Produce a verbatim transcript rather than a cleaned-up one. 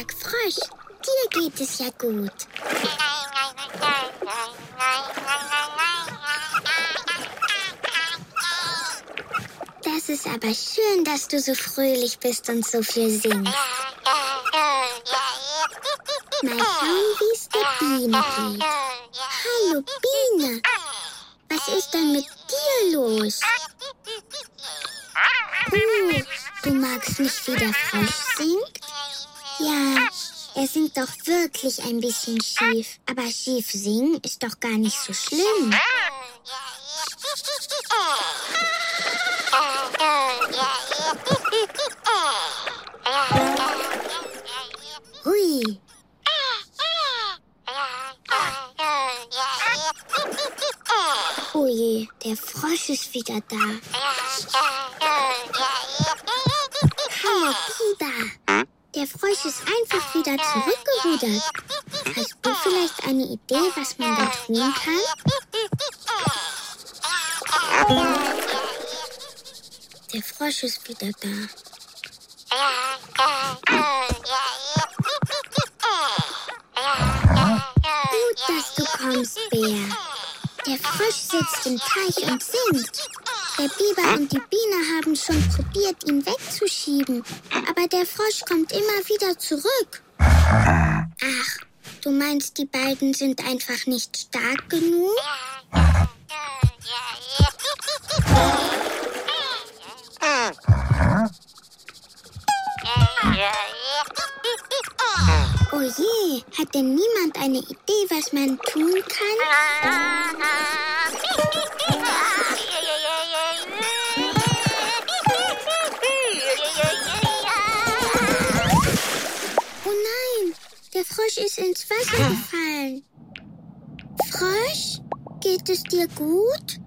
sag Frosch, dir geht es ja gut. Das ist aber schön, dass du so fröhlich bist und so viel singst. Mal schauen, wie es der Biene geht. Hallo Biene, was ist denn mit dir los? Uh, du magst nicht, wie der Frosch singt? Ja, er singt doch wirklich ein bisschen schief. Aber schief singen ist doch gar nicht so schlimm. Hui. Oh je, der Frosch ist wieder da. Hallo, Biber. Der Frosch ist einfach wieder zurückgerudert. Hast du vielleicht eine Idee, was man da tun kann? Der Frosch ist wieder da. Gut, dass du kommst, Bär. Der Frosch sitzt im Teich und singt. Der Biber und die Biene haben schon probiert, ihn wegzuschieben. Aber der Frosch kommt immer wieder zurück. Ach, du meinst, die beiden sind einfach nicht stark genug? Oh je, hat denn niemand eine Idee, was man tun kann? Oh nein, der Frosch ist ins Wasser gefallen. Frosch, geht es dir gut?